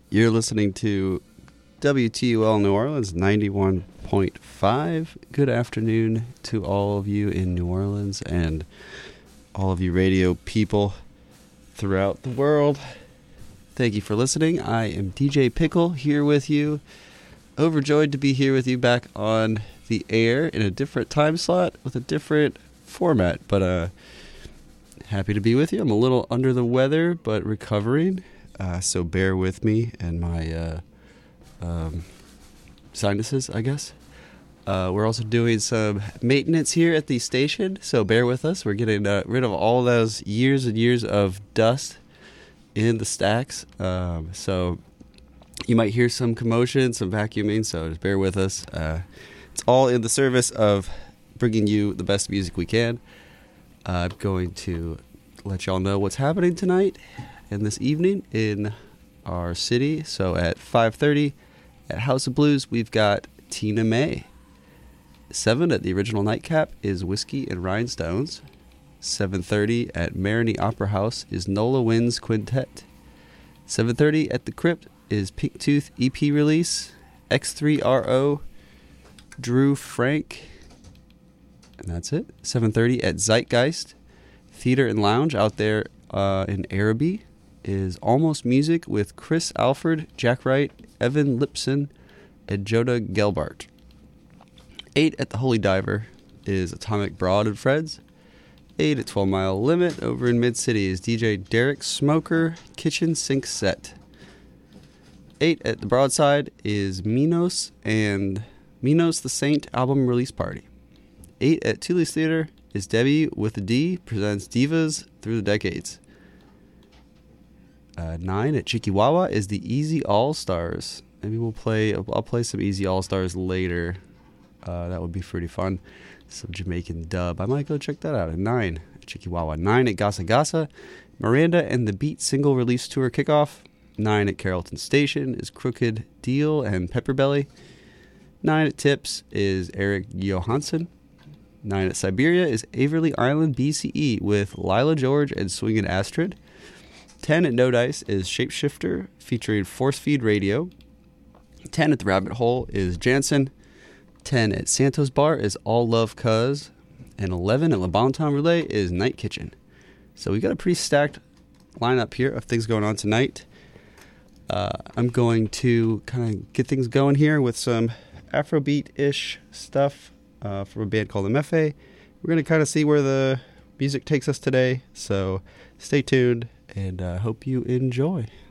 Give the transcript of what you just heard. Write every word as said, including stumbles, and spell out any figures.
You're listening to W T U L New Orleans ninety-one point five. Good afternoon to all of you in New Orleans and all of you radio people throughout the world. Thank you for listening. I am D J Pickle here with you. Overjoyed to be here with you back on the air in a different time slot with a different format, but uh, happy to be with you. I'm a little under the weather, but recovering, uh, so bear with me and my uh, um, sinuses, I guess. Uh, we're also doing some maintenance here at the station, so bear with us. We're getting uh, rid of all those years and years of dust in the stacks, um, so you might hear some commotion, some vacuuming, so just bear with us. Uh, it's all in the service of bringing you the best music we can. Uh, I'm going to let y'all know what's happening tonight and this evening in our city. So at five thirty at House of Blues, we've got Tina May. seven at the Original Nightcap is Whiskey and Rhinestones. seven thirty at Marigny Opera House is Nola Winds Quintet. seven thirty at the Crypt is Pink Tooth E P release, X three R O, Drew Frank, and that's it. seven thirty at Zeitgeist Theater and Lounge out there uh, in Araby is Almost Music with Chris Alford, Jack Wright, Evan Lipson, and Joda Gelbart. eight at the Holy Diver is Atomic Broad and Freds. eight at twelve Mile Limit over in Mid-City is D J Derek Smoker, Kitchen Sink Set. eight at the Broadside is Minos and Minos the Saint album release party. eight at Tully's Theater is Debbie with a D presents Divas Through the Decades. Uh, nine at Chikiwawa is the Easy All Stars. Maybe we'll play, I'll play some Easy All Stars later. Uh, that would be pretty fun. Some Jamaican dub. I might go check that out at nine at Chikiwawa. nine at Gasa Gasa, Miranda and the Beat single release tour kickoff. nine at Carrollton Station is Crooked Deal and Pepperbelly. nine at Tips is Eric Johansson. nine at Siberia is Averly Island B C E with Lila George and Swingin' Astrid. ten at No Dice is Shapeshifter featuring Force Feed Radio. ten at the Rabbit Hole is Jansen. ten at Santos Bar is All Love Cuz. And eleven at Le Bon Temps Relay is Night Kitchen. So we got a pretty stacked lineup here of things going on tonight. Uh, I'm going to kind of get things going here with some Afrobeat-ish stuff uh, from a band called M F A. We're going to kind of see where the music takes us today, so stay tuned and uh, hope you enjoy.